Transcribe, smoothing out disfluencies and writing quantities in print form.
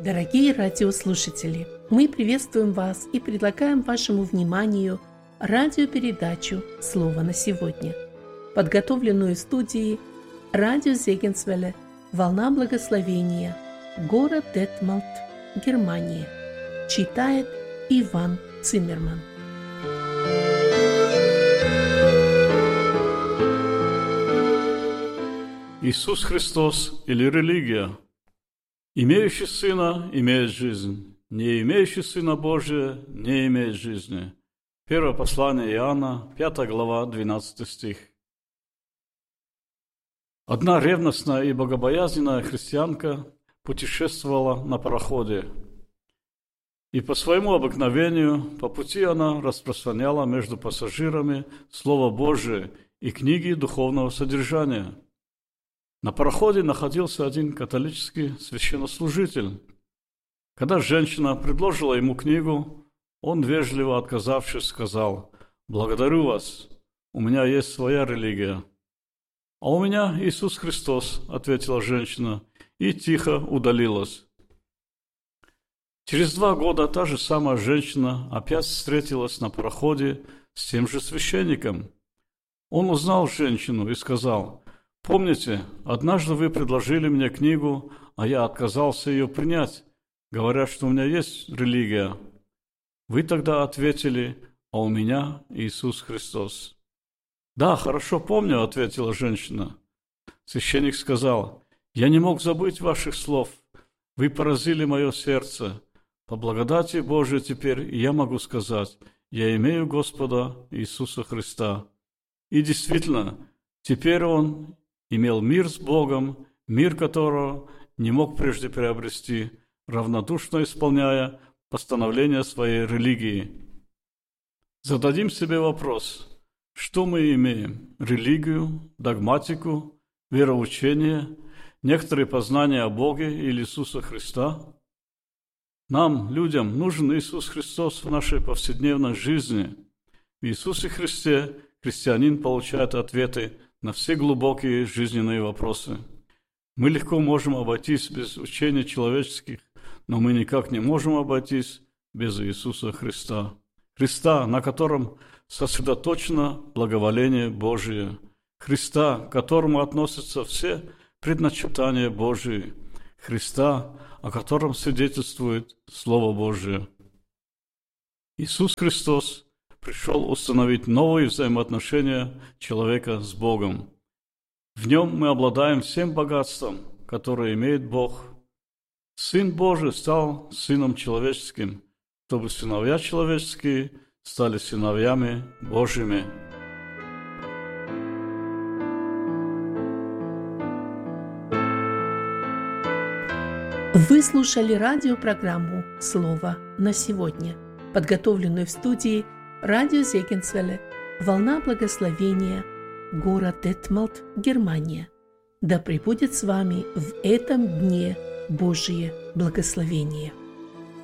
Дорогие радиослушатели, мы приветствуем вас и предлагаем вашему вниманию радиопередачу «Слово на сегодня», подготовленную в студии радио Зегенсвелле «Волна благословения», город Детмольд, Германия. Читает Иван Циммерман. Иисус Христос или религия. Имеющий Сына имеет жизнь, не имеющий Сына Божия не имеет жизни. Первое послание Иоанна, 5 глава, 12 стих. Одна ревностная и богобоязненная христианка путешествовала на пароходе. И по своему обыкновению, по пути она распространяла между пассажирами Слово Божие и книги духовного содержания. На пароходе находился один католический священнослужитель. Когда женщина предложила ему книгу, он, вежливо отказавшись, сказал: «Благодарю вас, у меня есть своя религия». «А у меня Иисус Христос», — ответила женщина, и тихо удалилась. Через 2 года та же самая женщина опять встретилась на пароходе с тем же священником. Он узнал женщину и сказал: «Помните, однажды вы предложили мне книгу, а я отказался ее принять, говоря, что у меня есть религия. Вы тогда ответили: а у меня Иисус Христос». «Да, хорошо помню», — ответила женщина. Священник сказал: «Я не мог забыть ваших слов. Вы поразили мое сердце. По благодати Божией теперь я могу сказать: я имею Господа Иисуса Христа». И действительно, теперь он имел мир с Богом, мир которого не мог прежде приобрести, равнодушно исполняя постановления своей религии. Зададим себе вопрос: что мы имеем? Религию, догматику, вероучение, некоторые познания о Боге или Иисуса Христа? Нам, людям, нужен Иисус Христос в нашей повседневной жизни. В Иисусе Христе христианин получает ответы на все глубокие жизненные вопросы. Мы легко можем обойтись без учения человеческих, но мы никак не можем обойтись без Иисуса Христа. Христа, на котором сосредоточено благоволение Божие. Христа, к которому относятся все предначертания Божии. Христа, о котором свидетельствует Слово Божие. Иисус Христос пришел установить новые взаимоотношения человека с Богом. В нем мы обладаем всем богатством, которое имеет Бог. Сын Божий стал Сыном человеческим, чтобы сыновья человеческие стали сыновьями Божьими. Вы слушали радиопрограмму «Слово на сегодня», подготовленную в студии радио Зегенсвелле «Волна благословения», город Детмольд, Германия. Да пребудет с вами в этом дне Божие благословение.